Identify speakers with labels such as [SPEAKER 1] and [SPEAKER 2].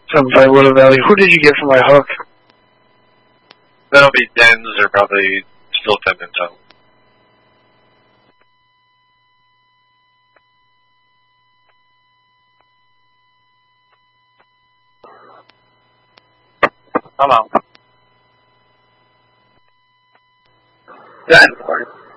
[SPEAKER 1] 75 Willow Valley. Who did you get for my hook?
[SPEAKER 2] That'll be Dens or probably still 10 minutes out.
[SPEAKER 3] I'm out.
[SPEAKER 1] That important.